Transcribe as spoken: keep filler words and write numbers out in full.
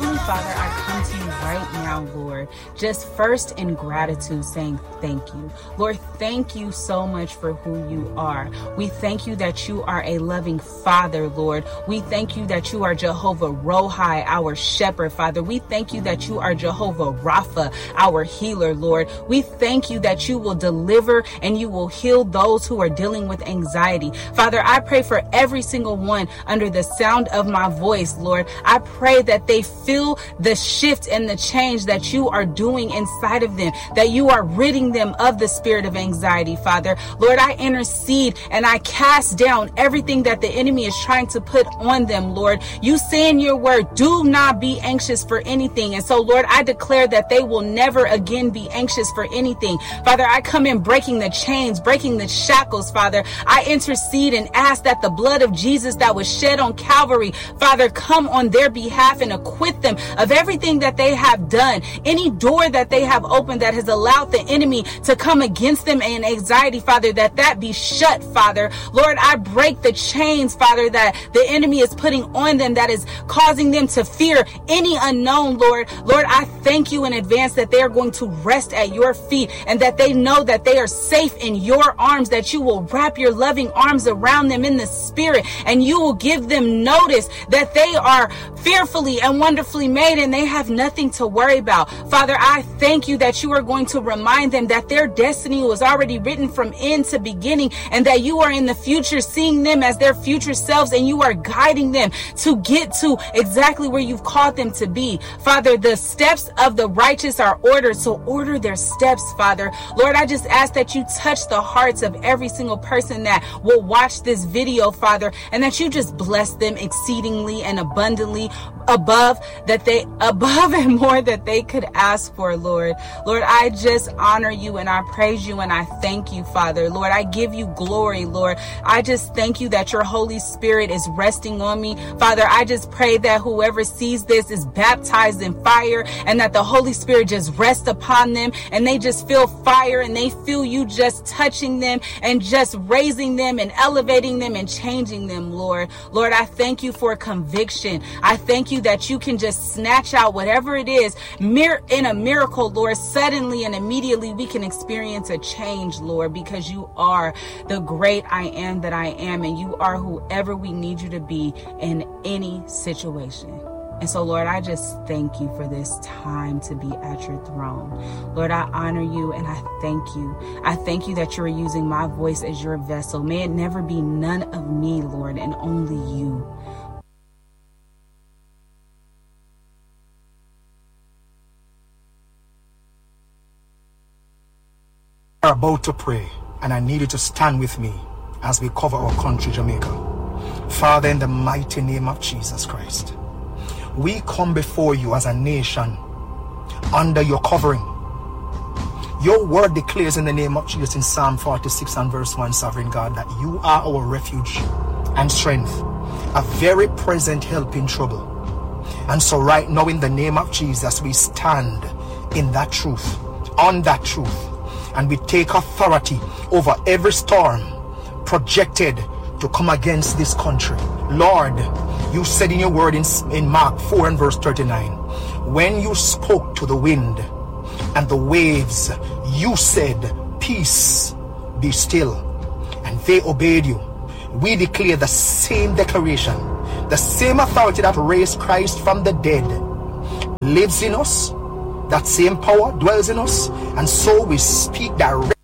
Heavenly Father, I come to you right now, Lord, just first in gratitude, saying thank you. Lord, thank you so much for who you are. We thank you that you are a loving Father, Lord. We thank you that you are Jehovah Rohi, our shepherd, Father. We thank you that you are Jehovah Rapha, our healer, Lord. We thank you that you will deliver and you will heal those who are dealing with anxiety. Father, I pray for every single one under the sound of my voice, Lord. I pray that they feel the shift and the change that you are doing inside of them, that you are ridding them of the spirit of anxiety, Father. Lord, I intercede and I cast down everything that the enemy is trying to put on them, Lord. You say in your word, do not be anxious for anything. And so, Lord, I declare that they will never again be anxious for anything. Father, I come in breaking the chains, breaking the shackles, Father. I intercede and ask that the blood of Jesus that was shed on Calvary, Father, come on their behalf and acquit them of everything that they have done. Any door that they have opened that has allowed the enemy to come against them in anxiety, Father, that that be shut, Father. Lord, I break the chains, Father, that the enemy is putting on them that is causing them to fear any unknown, Lord. Lord, I thank you in advance that they are going to rest at your feet and that they know that they are safe in your arms, that you will wrap your loving arms around them in the spirit and you will give them notice that they are fearfully and wonderfully made and they have nothing to worry about. Father, I thank you that you are going to remind them that their destiny was already written from end to beginning and that you are in the future seeing them as their future selves and you are guiding them to get to exactly where you've called them to be. Father, the steps of the righteous are ordered, so order their steps, Father. Lord, I just ask that you touch the hearts of every single person that will watch this video, Father, and that you just bless them exceedingly and abundantly above that they above and more that they could ask for, Lord. Lord, I just honor you and I praise you and I thank you, Father. Lord, I give you glory, Lord. I just thank you that your Holy Spirit is resting on me. Father, I just pray that whoever sees this is baptized in fire and that the Holy Spirit just rests upon them and they just feel fire and they feel you just touching them and just raising them and elevating them and changing them, Lord. Lord, I thank you for conviction. I thank you that you can just snatch out whatever it is mir- in a miracle, Lord. Suddenly and immediately we can experience a change, Lord, because you are the great I am that I am and you are whoever we need you to be in any situation. And so, Lord, I just thank you for this time to be at your throne. Lord, I honor you and I thank you. I thank you that you're using my voice as your vessel. May it never be none of me, Lord, and only you. We are about to pray, and I need you to stand with me as we cover our country, Jamaica. Father, in the mighty name of Jesus Christ, we come before you as a nation under your covering. Your word declares in the name of Jesus in Psalm forty-six and verse one, Sovereign God, that you are our refuge and strength, a very present help in trouble. And so right now in the name of Jesus, we stand in that truth, on that truth, and we take authority over every storm projected to come against this country. Lord, you said in your word in, in Mark four and verse thirty-nine, when you spoke to the wind and the waves, you said, peace, be still, and they obeyed you. We declare the same declaration. The same authority that raised Christ from the dead lives in us. That same power dwells in us, and so we speak directly